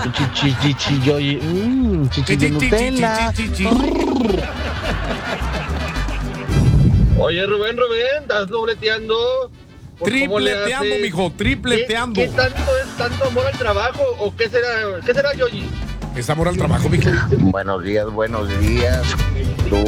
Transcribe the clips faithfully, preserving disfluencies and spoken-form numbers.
Chichi, chichi, yo, mmm, chichi de Nutella. Oye, Rubén, Rubén, ¿estás dobleteando? Tripleteando, mijo, tripleteando. ¿Qué, ¿Qué tanto es tanto amor al trabajo o qué será, qué será, Yoyi? Es amor al trabajo, mijo. Buenos días, buenos días. Tú,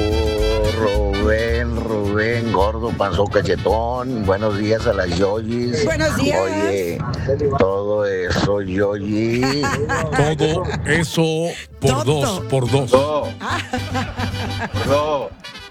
Rubén, Rubén, gordo, panzón, cachetón. Buenos días a las Yoyis. Buenos días. Oye, todo eso, Yoyi. Todo eso por Todo. dos, por dos. No. No.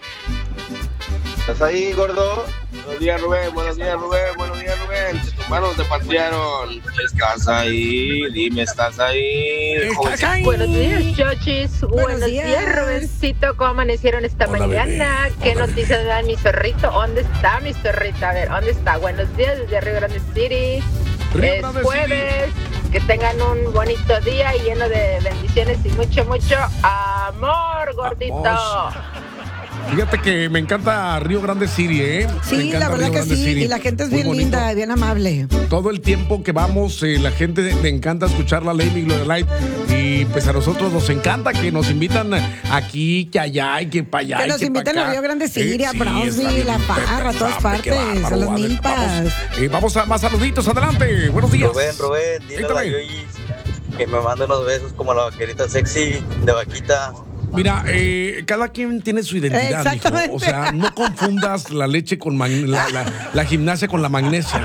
¿Estás ahí, gordo? Buenos días, Rubén. Buenos días, Rubén. Buenos días, Rubén. Tus manos te patearon. ¿Estás ahí? Dime, ¿estás ahí? ¿Estás ahí? Buenos días, Chochis. Buenos Buenos, días. días, Rubensito. ¿Cómo amanecieron esta Hola, mañana? bebé. ¿Qué Hola, noticias da mi zorrito? ¿Dónde está mi zorrito? A ver, ¿dónde está? Buenos días desde Río Grande City. Río es Grande jueves. Que tengan un bonito día y lleno de bendiciones y mucho, mucho amor, gordito. Vamos. Fíjate que me encanta Río Grande City, ¿eh? Me Sí, encanta la verdad Río que Grande sí. City. Y la gente es Muy bien bonito. linda, bien amable. Todo el tiempo que vamos, eh, la gente le encanta escuchar la Ley Mi Gloria Light. Y pues a nosotros nos encanta que nos invitan aquí, que allá y que para allá. Que y nos pa' inviten a acá. Río Grande City, Eh, a sí, Brownsville, está bien, La Parra, a todas hombre, qué partes, bárbaro. a los A ver, milpas. Vamos, eh, vamos a más saluditos, adelante. Buenos días. Rubén, Rubén, dile a la Cuéntame. Yoyis que me mande unos besos como la vaquerita sexy de vaquita. Mira, eh, cada quien tiene su identidad, mijo. Exactamente. O sea, no confundas la leche con mag- la, la, la gimnasia con la magnesia.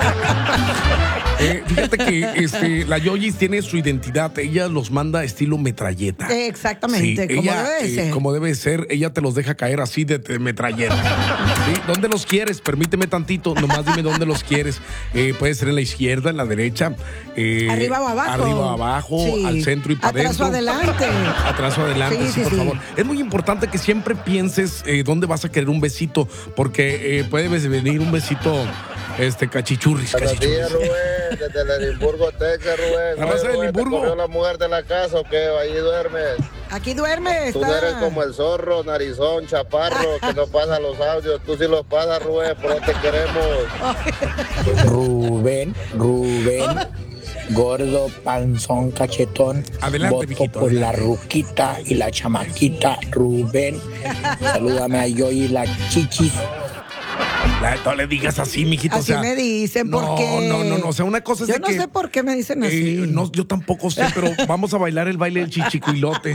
Eh, fíjate que este, la Yoyis tiene su identidad. Ella los manda estilo metralleta. Exactamente, como ella, debe de eh, ser. como debe ser. Ella te los deja caer así de, de metralleta. ¿Sí? ¿Dónde los quieres? Permíteme tantito. Nomás dime dónde los quieres. Eh, puede ser en la izquierda, en la derecha. eh, Arriba o abajo. Arriba o abajo, Sí. al centro y para Atrás o adentro. adelante. Atrás o adelante, Sí, sí, sí, por sí. favor. Es muy importante que siempre pienses eh, dónde vas a querer un besito, porque eh, puede venir un besito este cachichurris, Buenos días, cachichurris. Rubén, desde el Edimburgo, Texas, Rubén. ¿La raza de Oye, Rubén, ¿te Edimburgo? corrió la mujer de la casa o qué? Ahí duermes. Aquí duerme, Tú está. no eres como el zorro, narizón, chaparro, que no pasa los audios. Tú sí los pasas, Rubén, por eso te queremos. Rubén, Rubén, gordo, panzón, cachetón. Adelante, Voto mijito, por adelante. la ruquita y la chamaquita, Rubén. Salúdame a yo y la chichis. La- no le digas así, mijito. Así o sea, me dicen, ¿por no, qué? No, no, no. O sea, una cosa es Yo de no que. sé por qué me dicen así. eh, no, yo tampoco sé, pero vamos a bailar el baile del chichicuilote.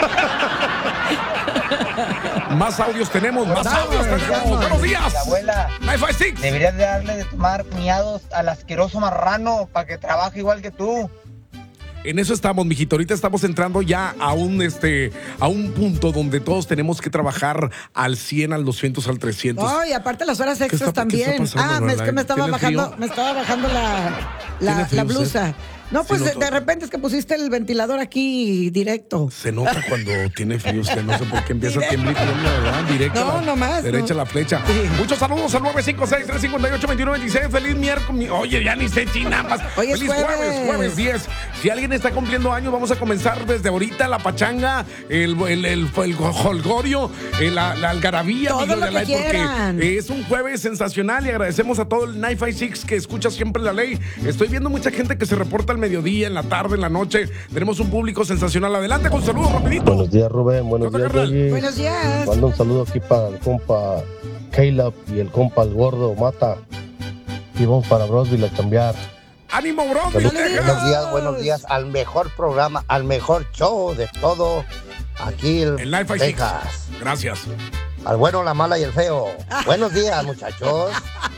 Más audios tenemos, más audios tenemos. Buenos días. Abuela, nueve cinco seis. deberías de darle de tomar miados al asqueroso marrano para que trabaje igual que tú. En eso estamos, mijito. Ahorita estamos entrando ya a un este a un punto donde todos tenemos que trabajar al cien, al doscientos, al trescientos. No, y aparte las horas extras está- qué está también. pasando, ah, me- es Lorelai? que me estaba ¿Tiene bajando, frío? me estaba bajando la, la, ¿Tiene frío la blusa. usted? No, pues Sí, de, noto. de repente es que pusiste el ventilador aquí directo. Se nota cuando tiene frío usted, no sé por qué empieza a temblar, ¿verdad? Directo. No, la- no más, Derecha no. la flecha. Sí. Muchos saludos al nueve cinco seis, tres cinco ocho, dos uno dos seis. Feliz miércoles. Oye, ya ni sé china más. Hoy es Feliz jueves, jueves. jueves diez. Si alguien está cumpliendo años, vamos a comenzar desde ahorita la pachanga, el, el, el, el holgorio, eh, la, la algarabía. Todo Miguel lo de que Ley, porque quieran. eh, es un jueves sensacional y agradecemos a todo el nueve cinco seis que escucha siempre la ley. Estoy viendo mucha gente que se reporta al mediodía, en la tarde, en la noche. Tenemos un público sensacional. Adelante con saludos rapidito. Buenos días, Rubén. Buenos ¿Qué onda, días, carnal? Yoyi. Buenos días. Mando un saludo aquí para el compa Caleb y el compa el gordo Mata. Y vamos para Brosville a cambiar. ¡Ánimo, bro! Saludos. Buenos días, buenos días al mejor programa, al mejor show de todo aquí en El nueve cinco seis. Texas. Gracias. Al bueno, la mala y el feo. Buenos días, muchachos.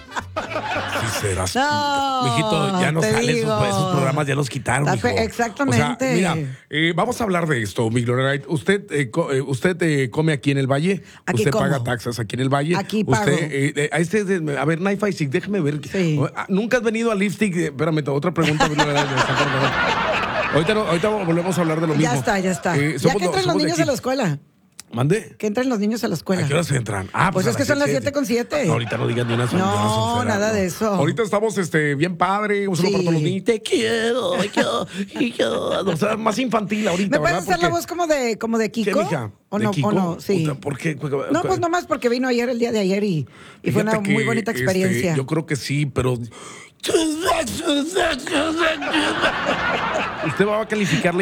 Sí serás. No, Mijito, ya no te salen esos, digo. esos programas, ya los quitaron, Está mijo. fe- exactamente. O sea, mira, eh, vamos a hablar de esto, mi Gloria Light. ¿Usted, eh, co- eh, usted eh, come aquí en el Valle? Aquí ¿Usted como. paga taxas aquí en el Valle? Aquí ¿Usted, pago. eh, eh, a, este, es de- a ver, Knife Isaac, déjame ver. Sí. Ah, ¿Nunca has venido a Lipstick? Eh, Espérame, otra pregunta. mi Gloria Light, me está acordando. ahorita, no- ahorita volvemos a hablar de lo mismo. Ya está, ya está. Eh, ya somos que lo- entren los somos de niños aquí. a la escuela. ¿Mande? Que entren los niños a la escuela. ¿A qué hora se entran? Ah, Pues a es que son las siete. siete con siete. No, ahorita no digan ni una son- No, ni una soncera, nada de eso. Ahorita estamos este, bien padre, un saludo Sí. para todos los niños. Te quiero, yo, yo. O sea, más infantil ahorita, ¿Me puedes ¿verdad? hacer la Porque- voz como de, como de ¿Qué, Kiko? mija? ¿O ¿De no? Kiko? ¿O no? Sí. O sea, ¿por qué? No, pues nomás porque vino ayer, el día de ayer, y, y fue una Fíjate muy que, bonita este, experiencia. yo creo que sí, pero... Usted va a calificar